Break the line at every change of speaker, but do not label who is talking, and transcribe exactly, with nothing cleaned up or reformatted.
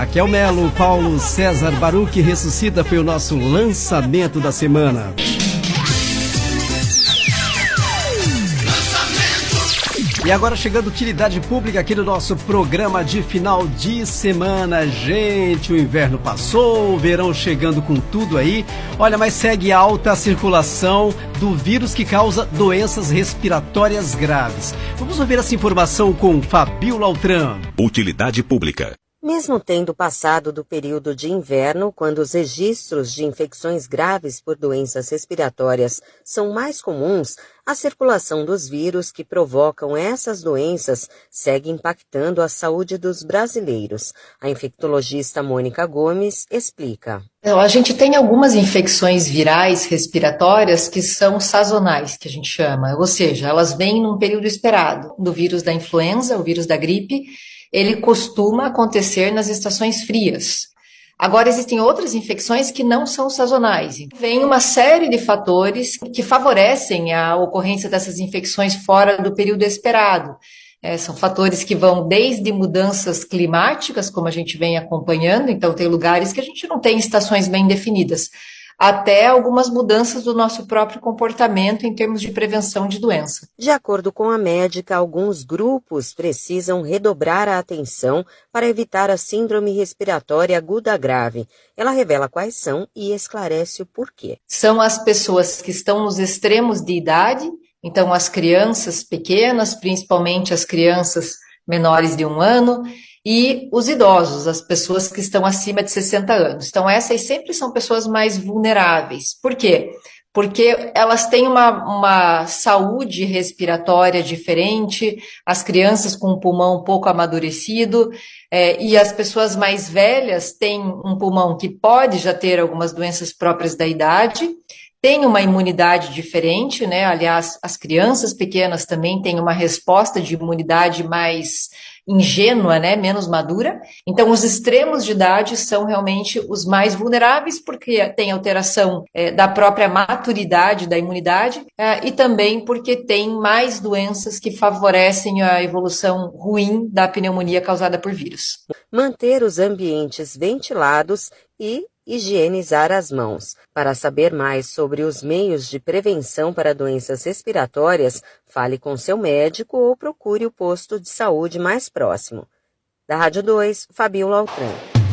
Raquel Melo, Paulo César Baruch ressuscita foi o nosso lançamento da semana. E agora chegando utilidade pública aqui no nosso programa de final de semana. Gente, o inverno passou, o verão chegando com tudo aí. Olha, mas segue alta a circulação do vírus que causa doenças respiratórias graves. Vamos ouvir essa informação com Fabiola Altran.
Utilidade pública.
Mesmo tendo passado do período de inverno, quando os registros de infecções graves por doenças respiratórias são mais comuns, a circulação dos vírus que provocam essas doenças segue impactando a saúde dos brasileiros. A infectologista Mônica Gomes explica.
A gente tem algumas infecções virais respiratórias que são sazonais, que a gente chama, ou seja, elas vêm num período esperado. Do vírus da influenza, o vírus da gripe, ele costuma acontecer nas estações frias. Agora, existem outras infecções que não são sazonais. Vem uma série de fatores que favorecem a ocorrência dessas infecções fora do período esperado. É, são fatores que vão desde mudanças climáticas, como a gente vem acompanhando, então tem lugares que a gente não tem estações bem definidas, até algumas mudanças do nosso próprio comportamento em termos de prevenção de doença.
De acordo com a médica, alguns grupos precisam redobrar a atenção para evitar a síndrome respiratória aguda grave. Ela revela quais são e esclarece o porquê.
São as pessoas que estão nos extremos de idade, então as crianças pequenas, principalmente as crianças menores de um ano, e os idosos, as pessoas que estão acima de sessenta anos. Então, essas sempre são pessoas mais vulneráveis. Por quê? Porque elas têm uma, uma saúde respiratória diferente, as crianças com um pulmão um pouco amadurecido, é, e as pessoas mais velhas têm um pulmão que pode já ter algumas doenças próprias da idade, tem uma imunidade diferente, né? Aliás, as crianças pequenas também têm uma resposta de imunidade mais ingênua, né, menos madura. Então, os extremos de idade são realmente os mais vulneráveis, porque tem alteração é, da própria maturidade da imunidade é, e também porque tem mais doenças que favorecem a evolução ruim da pneumonia causada por vírus.
Manter os ambientes ventilados e higienizar as mãos. Para saber mais sobre os meios de prevenção para doenças respiratórias, fale com seu médico ou procure o posto de saúde mais próximo. Da Rádio dois, Fabiola Altran.